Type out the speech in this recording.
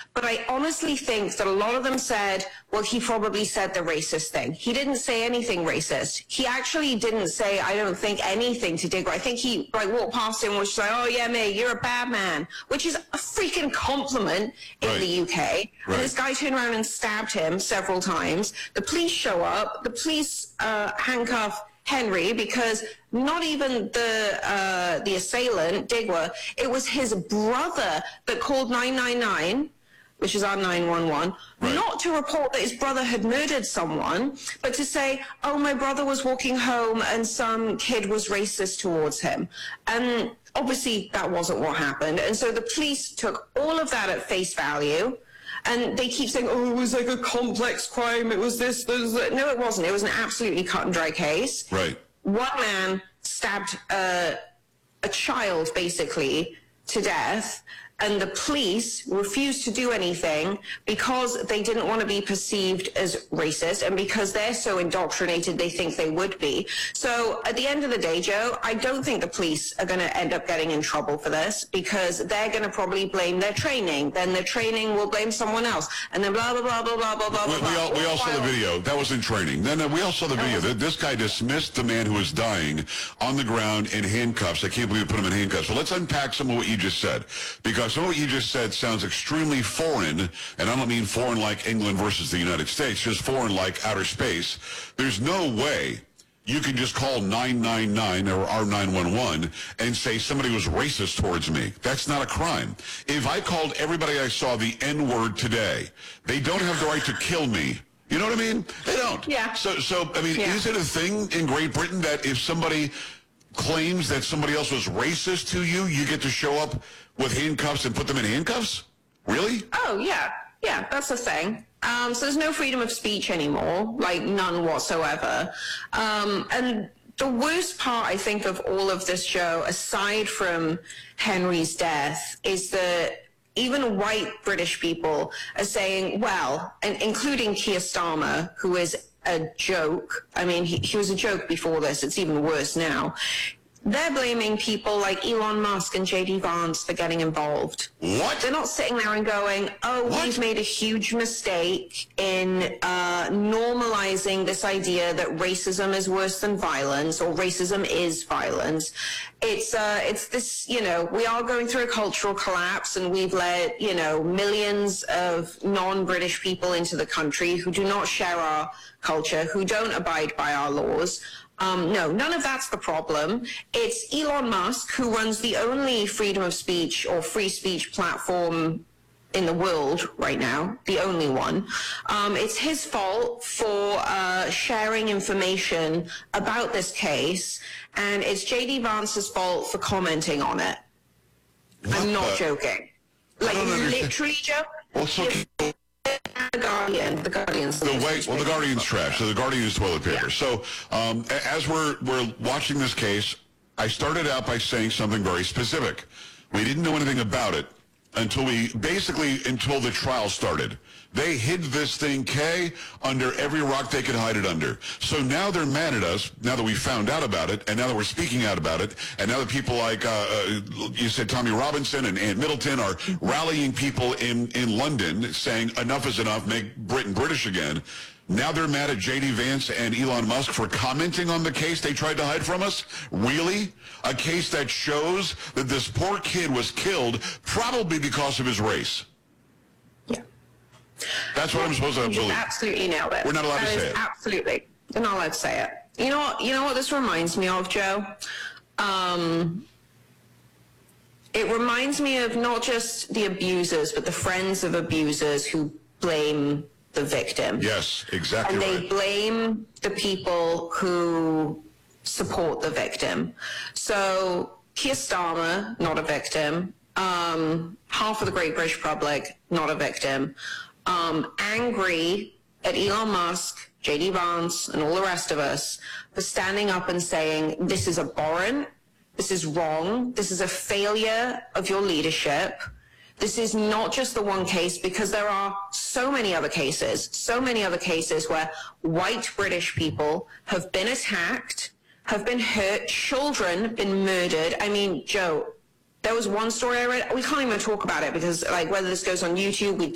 But I honestly think that a lot of them said, well, he probably said the racist thing. He didn't say anything racist. He actually didn't say, I don't think, anything to Digweed. I think he walked past him and was like, oh yeah, mate, you're a bad man, which is a freaking compliment in the UK. Right. And this guy turned around and stabbed him several times. The police show up. The police handcuff Henry because not even the assailant, Digweed, it was his brother that called 999, which is our 911, not to report that his brother had murdered someone, but to say, oh, my brother was walking home and some kid was racist towards him. And obviously that wasn't what happened. And so the police took all of that at face value. And they keep saying, oh, it was like a complex crime. It was this. No, it wasn't. It was an absolutely cut and dry case. Right. One man stabbed a child, basically, to death. And the police refused to do anything because they didn't want to be perceived as racist and because they're so indoctrinated they think they would be. So at the end of the day, Joe, I don't think the police are going to end up getting in trouble for this because they're going to probably blame their training. Then their training will blame someone else. And then blah, blah, blah, blah, blah, blah, blah, blah. We all saw the video. That wasn't training. Then we all saw the video. This guy dismissed the man who was dying on the ground in handcuffs. I can't believe we put him in handcuffs. Well, let's unpack some of what you just said because some of what you just said sounds extremely foreign, and I don't mean foreign like England versus the United States, just foreign like outer space. There's no way you can just call 999 or our 911 and say somebody was racist towards me. That's not a crime. If I called everybody I saw the N-word today, they don't have the right to kill me. You know what I mean? They don't. Yeah. So I mean, is it a thing in Great Britain that if somebody claims that somebody else was racist to you, you get to show up with handcuffs and put them in handcuffs? Really? Oh, yeah. Yeah, that's the thing. So there's no freedom of speech anymore, like none whatsoever. And the worst part, I think, of all of this, Joe, aside from Henry's death, is that even white British people are saying, well, and including Keir Starmer, who is a joke. I mean, he was a joke before this. It's even worse now. They're blaming people like Elon Musk and J.D. Vance for getting involved. What? They're not sitting there and going, oh, we've made a huge mistake in normalizing this idea that racism is worse than violence or racism is violence. It's this, you know, we are going through a cultural collapse and we've let, you know, millions of non-British people into the country who do not share our culture, who don't abide by our laws. No, none of that's the problem. It's Elon Musk who runs the only freedom of speech or free speech platform in the world right now, the only one. It's his fault for sharing information about this case, and it's J.D. Vance's fault for commenting on it. I'm not joking. Like, literally, Joe. Well, so The Guardian's the Guardian's trash. So the Guardian's toilet paper. Yeah. So as we're watching this case, I started out by saying something very specific. We didn't know anything about it until the trial started. They hid this thing, Kay, under every rock they could hide it under. So now they're mad at us, now that we found out about it, and now that we're speaking out about it, and now that people like, you said Tommy Robinson and Ant Middleton are rallying people in London saying enough is enough, make Britain British again. Now they're mad at J.D. Vance and Elon Musk for commenting on the case they tried to hide from us? Really? A case that shows that this poor kid was killed probably because of his race. Yeah. That's what I'm supposed to believe. You absolutely nailed it. We're not allowed to say it. Absolutely. You're not allowed to say it. You know what this reminds me of, Joe? It reminds me of not just the abusers, but the friends of abusers who blame the victim. Yes, exactly. And right. they blame the people who support the victim. So Keir Starmer, not a victim. Half of the great British public, not a victim. Angry at Elon Musk, J.D. Vance, and all the rest of us for standing up and saying, this is abhorrent, this is wrong, this is a failure of your leadership. This is not just the one case, because there are so many other cases where white British people have been attacked, have been hurt, children have been murdered. I mean, Joe, there was one story I read, we can't even talk about it because, like, whether this goes on YouTube, we